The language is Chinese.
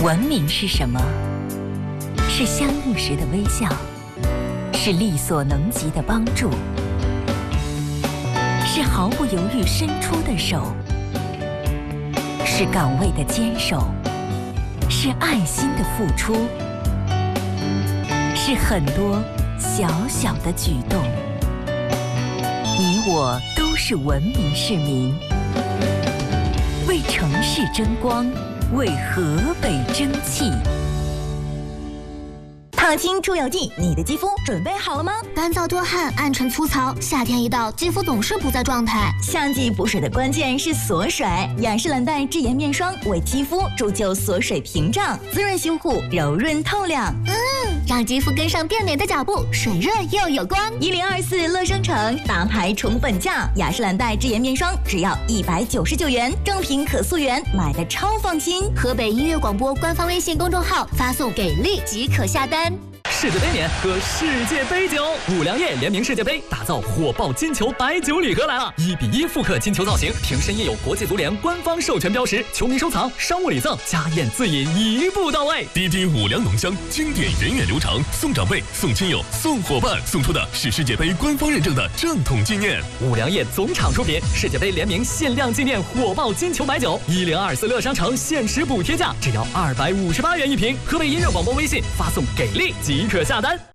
文明是什么？是相遇时的微笑，是力所能及的帮助，是毫不犹豫伸出的手，是岗位的坚守，是爱心的付出，是很多小小的举动。你我都是文明市民，为城市争光，为河北争气。 烫青出油剂，你的肌肤准备好了吗？ 干燥多汗，暗沉粗糙，夏天一到，肌肤总是不在状态。 夏季补水的关键是锁水，雅诗兰黛智妍面霜为肌肤铸就锁水屏障，滋润修护，柔润透亮。 让肌肤跟上变美的脚步，水润又有光。 1024乐生城大牌宠本价，雅诗兰黛智妍面霜只要199元，正品可溯源，买的超放心。 河北音乐广播官方微信公众号发送给力即可下单。 世界杯年喝世界杯酒，五粮液联名世界杯，打造火爆金球白酒礼盒来了！1比1复刻金球造型，瓶身印有国际足联官方授权标识，球迷收藏、商务礼赠、家宴自饮一步到位。 滴滴五粮浓香，经典源远流长，送长辈、送亲友、送伙伴，送出的是世界杯官方认证的正统纪念。 五粮液总厂出品，世界杯联名限量纪念火爆金球白酒，1024乐商城限时补贴价，只要258元一瓶。河北音乐广播微信发送给力即可下单。